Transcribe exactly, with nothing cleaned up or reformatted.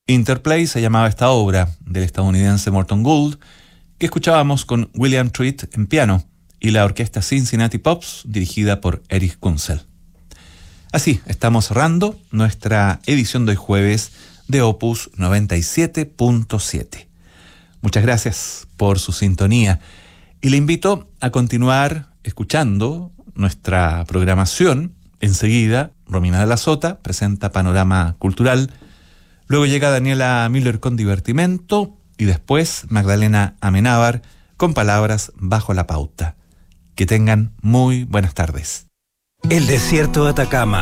Interplay se llamaba esta obra del estadounidense Morton Gould, que escuchábamos con William Treat en piano y la orquesta Cincinnati Pops dirigida por Erich Kunzel. Así, estamos cerrando nuestra edición de hoy jueves de Opus noventa y siete punto siete. Muchas gracias por su sintonía y le invito a continuar escuchando nuestra programación. Enseguida, Romina de la Sota presenta Panorama Cultural, luego llega Daniela Müller con Divertimento y después Magdalena Amenábar con Palabras bajo la pauta. Que tengan muy buenas tardes. El desierto de Atacama